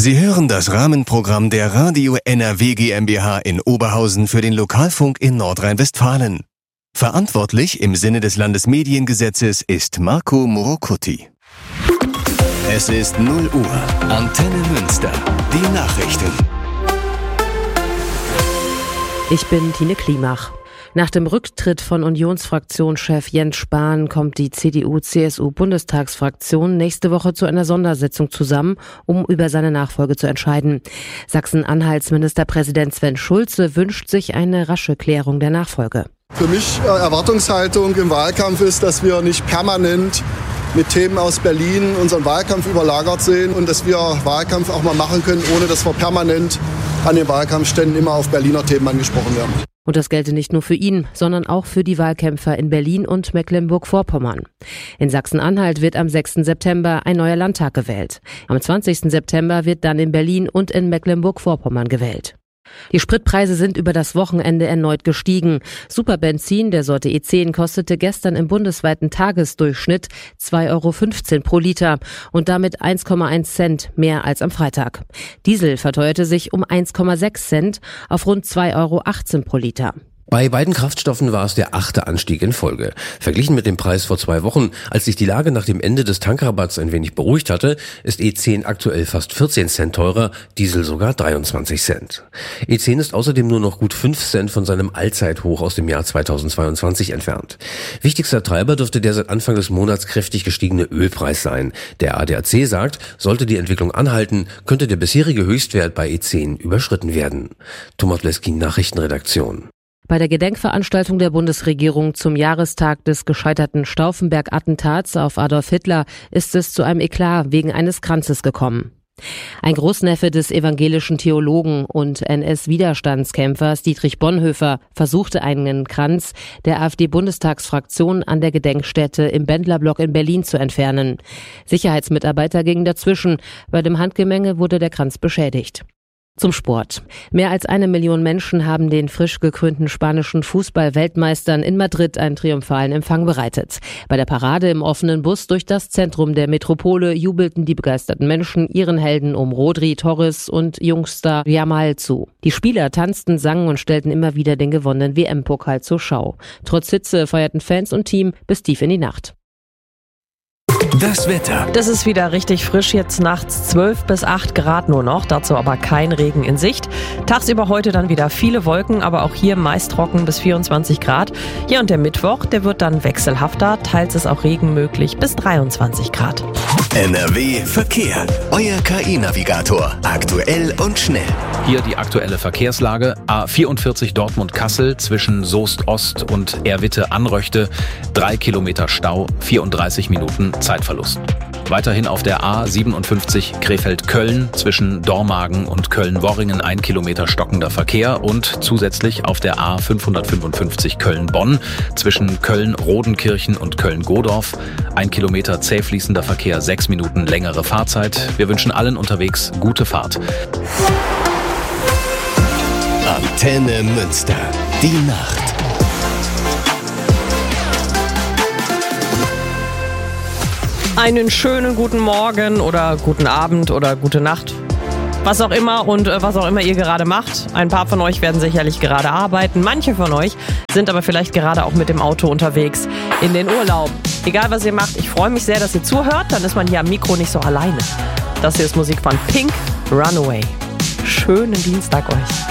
Sie hören das Rahmenprogramm der Radio NRW GmbH in Oberhausen für den Lokalfunk in Nordrhein-Westfalen. Verantwortlich im Sinne des Landesmediengesetzes ist Marco Morocuti. Es ist 0 Uhr. Antenne Münster. Die Nachrichten. Ich bin Tine Klimach. Nach dem Rücktritt von Unionsfraktionschef Jens Spahn kommt die CDU-CSU-Bundestagsfraktion nächste Woche zu einer Sondersitzung zusammen, um über seine Nachfolge zu entscheiden. Sachsen-Anhalts Ministerpräsident Sven Schulze wünscht sich eine rasche Klärung der Nachfolge. Für mich Erwartungshaltung im Wahlkampf ist, dass wir nicht permanent mit Themen aus Berlin unseren Wahlkampf überlagert sehen und dass wir Wahlkampf auch mal machen können, ohne dass wir permanent an den Wahlkampfständen immer auf Berliner Themen angesprochen werden. Und das gelte nicht nur für ihn, sondern auch für die Wahlkämpfer in Berlin und Mecklenburg-Vorpommern. In Sachsen-Anhalt wird am 6. September ein neuer Landtag gewählt. Am 20. September wird dann in Berlin und in Mecklenburg-Vorpommern gewählt. Die Spritpreise sind über das Wochenende erneut gestiegen. Superbenzin der Sorte E10 kostete gestern im bundesweiten Tagesdurchschnitt 2,15 € pro Liter und damit 1,1 Cent mehr als am Freitag. Diesel verteuerte sich um 1,6 Cent auf rund 2,18 € pro Liter. Bei beiden Kraftstoffen war es der 8. Anstieg in Folge. Verglichen mit dem Preis vor 2 Wochen, als sich die Lage nach dem Ende des Tankrabatts ein wenig beruhigt hatte, ist E10 aktuell fast 14 Cent teurer, Diesel sogar 23 Cent. E10 ist außerdem nur noch gut 5 Cent von seinem Allzeithoch aus dem Jahr 2022 entfernt. Wichtigster Treiber dürfte der seit Anfang des Monats kräftig gestiegene Ölpreis sein. Der ADAC sagt, sollte die Entwicklung anhalten, könnte der bisherige Höchstwert bei E10 überschritten werden. Thomas Bleskin, Nachrichtenredaktion. Bei der Gedenkveranstaltung der Bundesregierung zum Jahrestag des gescheiterten Stauffenberg-Attentats auf Adolf Hitler ist es zu einem Eklat wegen eines Kranzes gekommen. Ein Großneffe des evangelischen Theologen und NS-Widerstandskämpfers Dietrich Bonhoeffer versuchte einen Kranz der AfD-Bundestagsfraktion an der Gedenkstätte im Bendlerblock in Berlin zu entfernen. Sicherheitsmitarbeiter gingen dazwischen. Bei dem Handgemenge wurde der Kranz beschädigt. Zum Sport. Mehr als 1 Million Menschen haben den frisch gekrönten spanischen Fußball-Weltmeistern in Madrid einen triumphalen Empfang bereitet. Bei der Parade im offenen Bus durch das Zentrum der Metropole jubelten die begeisterten Menschen ihren Helden um Rodri, Torres und Jungstar Yamal zu. Die Spieler tanzten, sangen und stellten immer wieder den gewonnenen WM-Pokal zur Schau. Trotz Hitze feierten Fans und Team bis tief in die Nacht. Das Wetter. Das ist wieder richtig frisch, jetzt nachts 12 bis 8 Grad nur noch, dazu aber kein Regen in Sicht. Tagsüber heute dann wieder viele Wolken, aber auch hier meist trocken bis 24 Grad. Ja, und der Mittwoch, der wird dann wechselhafter, teils ist auch Regen möglich bis 23 Grad. NRW Verkehr. Euer KI-Navigator. Aktuell und schnell. Hier die aktuelle Verkehrslage. A44 Dortmund-Kassel zwischen Soest Ost und Erwitte-Anröchte. 3 Kilometer Stau, 34 Minuten Zeitverlust. Weiterhin auf der A57 Krefeld-Köln zwischen Dormagen und Köln-Worringen 1 Kilometer stockender Verkehr und zusätzlich auf der A555 Köln-Bonn zwischen Köln-Rodenkirchen und Köln-Godorf 1 Kilometer zäh fließender Verkehr, 6 Minuten längere Fahrzeit. Wir wünschen allen unterwegs gute Fahrt. Antenne Münster. Die Nacht. Einen schönen guten Morgen oder guten Abend oder gute Nacht. Was auch immer und was auch immer ihr gerade macht. Ein paar von euch werden sicherlich gerade arbeiten. Manche von euch sind aber vielleicht gerade auch mit dem Auto unterwegs in den Urlaub. Egal was ihr macht, ich freue mich sehr, dass ihr zuhört. Dann ist man hier am Mikro nicht so alleine. Das hier ist Musik von Pink, Runaway. Schönen Dienstag euch.